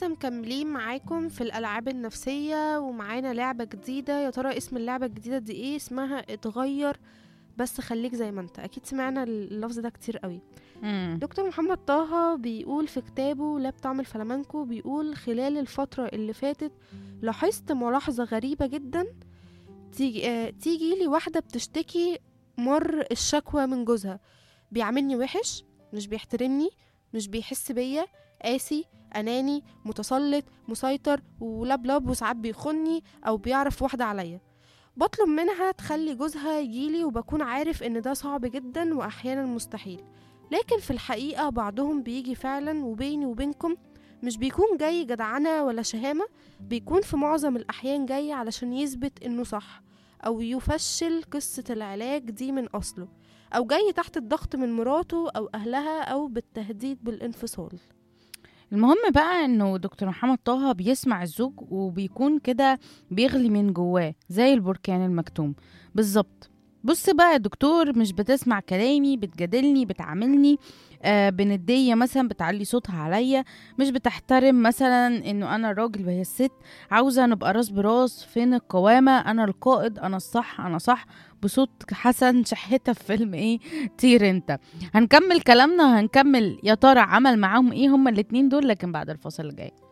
مكملين معاكم في الألعاب النفسية، ومعانا لعبة جديدة. يا ترى اسم اللعبة الجديدة دي ايه؟ اسمها اتغير بس خليك زي ما انت. اكيد سمعنا اللفظ ده كتير قوي. امم دكتور محمد طه بيقول في كتابه لا بطعم الفلامنكو، بيقول خلال الفترة اللي فاتت لاحظت ملاحظة غريبة جدا. تيجي لي واحدة بتشتكي مر الشكوى من جوزها، بيعاملني وحش، مش بيحترمني، مش بيحس بيا، قاسي، أناني، متسلط، مسيطر ولبلب، وساعات بيخني أو بيعرف واحدة عليا. بطلب منها تخلي جوزها يجيلي، وبكون عارف إن ده صعب جدا وأحيانا مستحيل، لكن في الحقيقة بعضهم بيجي فعلا. وبيني وبينكم مش بيكون جاي جدعنة ولا شهامة، بيكون في معظم الأحيان جاي علشان يثبت إنه صح، أو يفشل قصة العلاج دي من أصله، أو جاي تحت الضغط من مراته أو أهلها، أو بالتهديد بالانفصال. المهم بقى انه دكتور محمد طه بيسمع الزوج وبيكون كده بيغلي من جواه زي البركان المكتوم بالظبط. بص بقى يا دكتور، مش بتسمع كلامي، بتجادلني، بتعاملني بندية مثلا، بتعلي صوتها عليا، مش بتحترم مثلا انه انا الراجل وهي الست. عاوزة نبقى راس براس، فين القوامة؟ انا القائد، انا الصح، انا صح. بصوت حسن شحتة في فيلم ايه؟ طير انت. هنكمل كلامنا، هنكمل يا ترى عمل معاهم ايه هما الاتنين دول، لكن بعد الفاصل الجاي.